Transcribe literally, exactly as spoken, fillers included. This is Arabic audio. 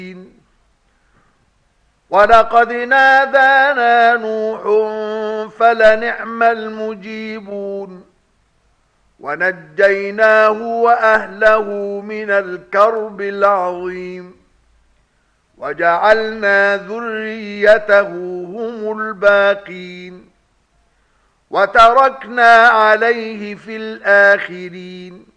ولقد نادانا نوح فلنعم المجيبون ونجيناه وأهله من الكرب العظيم وجعلنا ذريته هم الباقين وتركنا عليه في الآخرين